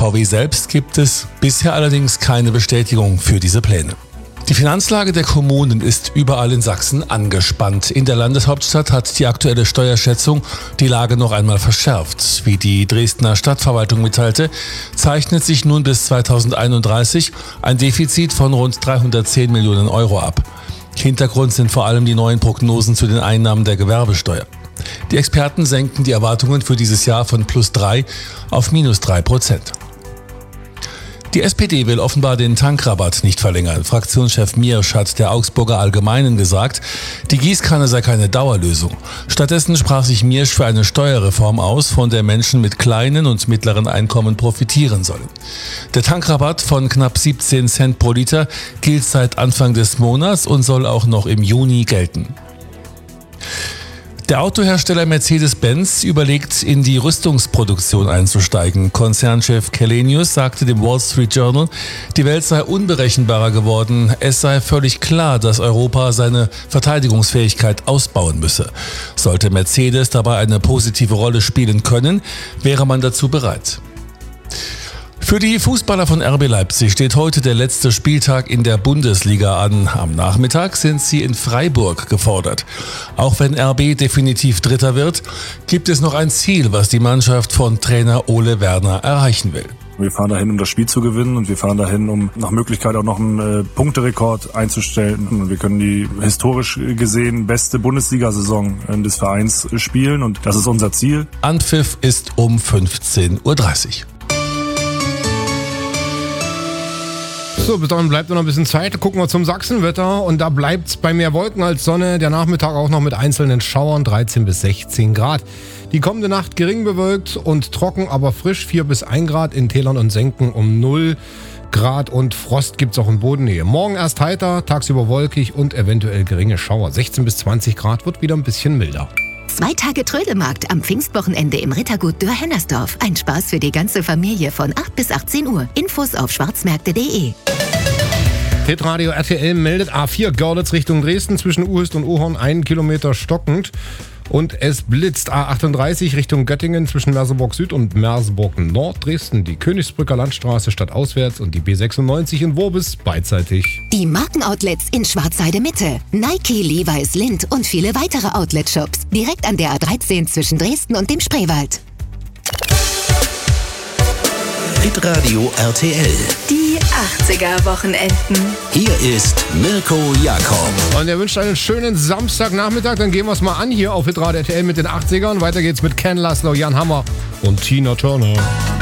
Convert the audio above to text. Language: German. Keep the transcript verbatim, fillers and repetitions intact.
V W selbst gibt es bisher allerdings keine Bestätigung für diese Pläne. Die Finanzlage der Kommunen ist überall in Sachsen angespannt. In der Landeshauptstadt hat die aktuelle Steuerschätzung die Lage noch einmal verschärft. Wie die Dresdner Stadtverwaltung mitteilte, zeichnet sich nun bis zweitausendeinunddreißig ein Defizit von rund dreihundertzehn Millionen Euro ab. Hintergrund sind vor allem die neuen Prognosen zu den Einnahmen der Gewerbesteuer. Die Experten senken die Erwartungen für dieses Jahr von plus drei auf minus drei Prozent. Die S P D will offenbar den Tankrabatt nicht verlängern. Fraktionschef Miersch hat der Augsburger Allgemeinen gesagt, die Gießkanne sei keine Dauerlösung. Stattdessen sprach sich Miersch für eine Steuerreform aus, von der Menschen mit kleinen und mittleren Einkommen profitieren sollen. Der Tankrabatt von knapp siebzehn Cent pro Liter gilt seit Anfang des Monats und soll auch noch im Juni gelten. Der Autohersteller Mercedes-Benz überlegt, in die Rüstungsproduktion einzusteigen. Konzernchef Källenius sagte dem Wall Street Journal, die Welt sei unberechenbarer geworden. Es sei völlig klar, dass Europa seine Verteidigungsfähigkeit ausbauen müsse. Sollte Mercedes dabei eine positive Rolle spielen können, wäre man dazu bereit. Für die Fußballer von R B Leipzig steht heute der letzte Spieltag in der Bundesliga an. Am Nachmittag sind sie in Freiburg gefordert. Auch wenn R B definitiv Dritter wird, gibt es noch ein Ziel, was die Mannschaft von Trainer Ole Werner erreichen will. Wir fahren dahin, um das Spiel zu gewinnen, und wir fahren dahin, um nach Möglichkeit auch noch einen äh, Punkterekord einzustellen. Und wir können die historisch gesehen beste Bundesliga-Saison äh, des Vereins spielen, und das ist unser Ziel. Anpfiff ist um fünfzehn Uhr dreißig. So, bis dahin bleibt noch ein bisschen Zeit. Gucken wir zum Sachsenwetter, und da bleibt es bei mehr Wolken als Sonne. Der Nachmittag auch noch mit einzelnen Schauern, dreizehn bis sechzehn Grad. Die kommende Nacht gering bewölkt und trocken, aber frisch, vier bis ein Grad, in Tälern und Senken um null Grad, und Frost gibt es auch in Bodennähe. Morgen erst heiter, tagsüber wolkig und eventuell geringe Schauer. sechzehn bis zwanzig Grad, wird wieder ein bisschen milder. Zwei Tage Trödelmarkt am Pfingstwochenende im Rittergut Dörr-Hennersdorf. Ein Spaß für die ganze Familie von acht bis achtzehn Uhr. Infos auf schwarzmärkte punkt de. Hitradio R T L meldet A vier Görlitz Richtung Dresden zwischen Uhist und Ohorn einen Kilometer stockend. Und es blitzt A achtunddreißig Richtung Göttingen zwischen Merseburg Süd und Merseburg Nord. Dresden die Königsbrücker Landstraße stadtauswärts und die B sechsundneunzig in Worbis beidseitig. Die Markenoutlets in Schwarzheide Mitte. Nike, Levi's, Lindt und viele weitere Outlet-Shops. Direkt an der A dreizehn zwischen Dresden und dem Spreewald. Hitradio R T L. Die achtziger-Wochenenden. Hier ist Mirko Jakob. Und er wünscht einen schönen Samstagnachmittag. Dann gehen wir es mal an hier auf Hitradio R T L mit den achtzigern. Weiter geht's mit Ken Laszlo, Jan Hammer und Tina Turner.